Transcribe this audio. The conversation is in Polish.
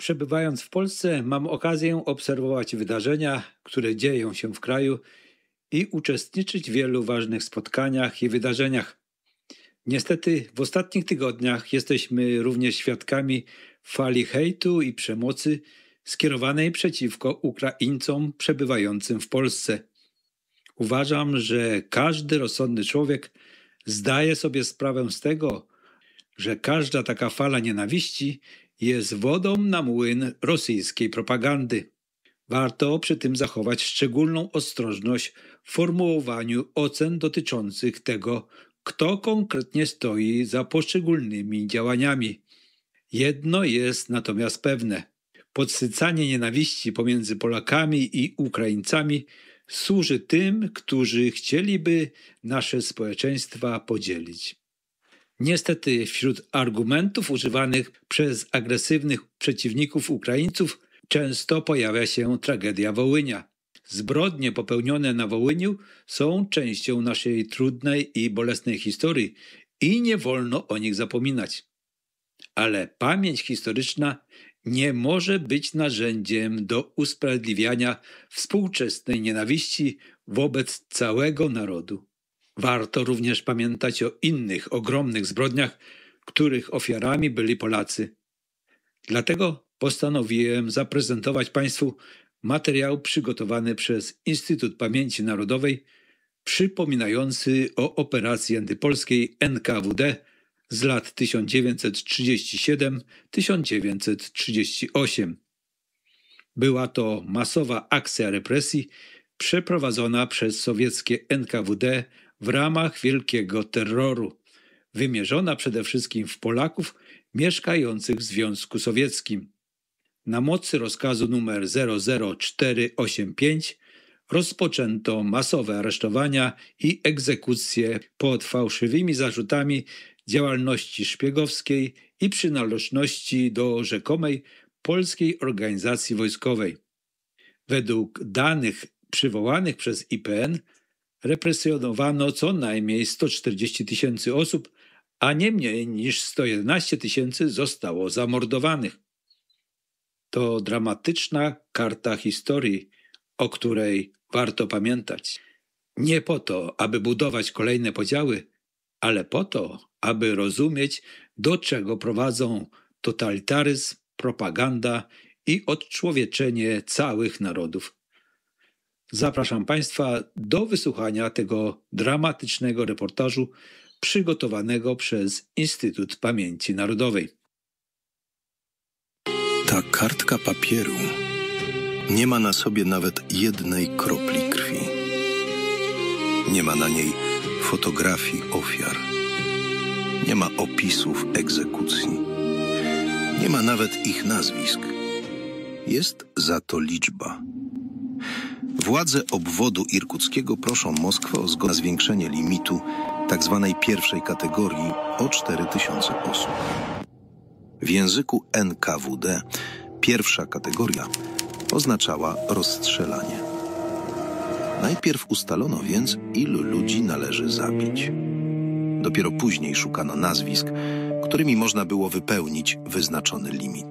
Przebywając w Polsce, mam okazję obserwować wydarzenia, które dzieją się w kraju i uczestniczyć w wielu ważnych spotkaniach i wydarzeniach. Niestety, w ostatnich tygodniach jesteśmy również świadkami fali hejtu i przemocy skierowanej przeciwko Ukraińcom przebywającym w Polsce. Uważam, że każdy rozsądny człowiek zdaje sobie sprawę z tego, że każda taka fala nienawiści jest wodą na młyn rosyjskiej propagandy. Warto przy tym zachować szczególną ostrożność w formułowaniu ocen dotyczących tego, kto konkretnie stoi za poszczególnymi działaniami. Jedno jest natomiast pewne. Podsycanie nienawiści pomiędzy Polakami i Ukraińcami służy tym, którzy chcieliby nasze społeczeństwa podzielić. Niestety wśród argumentów używanych przez agresywnych przeciwników Ukraińców często pojawia się tragedia Wołynia. Zbrodnie popełnione na Wołyniu są częścią naszej trudnej i bolesnej historii i nie wolno o nich zapominać. Ale pamięć historyczna nie może być narzędziem do usprawiedliwiania współczesnej nienawiści wobec całego narodu. Warto również pamiętać o innych ogromnych zbrodniach, których ofiarami byli Polacy. Dlatego postanowiłem zaprezentować Państwu materiał przygotowany przez Instytut Pamięci Narodowej, przypominający o operacji antypolskiej NKWD z lat 1937-1938. Była to masowa akcja represji przeprowadzona przez sowieckie NKWD w ramach wielkiego terroru, wymierzona przede wszystkim w Polaków mieszkających w Związku Sowieckim. Na mocy rozkazu nr 00485 rozpoczęto masowe aresztowania i egzekucje pod fałszywymi zarzutami działalności szpiegowskiej i przynależności do rzekomej polskiej organizacji wojskowej. Według danych przywołanych przez IPN represjonowano co najmniej 140 000 osób, a nie mniej niż 111 000 zostało zamordowanych. To dramatyczna karta historii, o której warto pamiętać. Nie po to, aby budować kolejne podziały, ale po to, aby rozumieć, do czego prowadzą totalitaryzm, propaganda i odczłowieczenie całych narodów. Zapraszam Państwa do wysłuchania tego dramatycznego reportażu przygotowanego przez Instytut Pamięci Narodowej. Ta kartka papieru nie ma na sobie nawet jednej kropli krwi. Nie ma na niej fotografii ofiar. Nie ma opisów egzekucji. Nie ma nawet ich nazwisk. Jest za to liczba. Władze obwodu irkuckiego proszą Moskwę o zgodę na zwiększenie limitu tzw. pierwszej kategorii o 4000 osób. W języku NKWD pierwsza kategoria oznaczała rozstrzelanie. Najpierw ustalono więc, ilu ludzi należy zabić. Dopiero później szukano nazwisk, którymi można było wypełnić wyznaczony limit.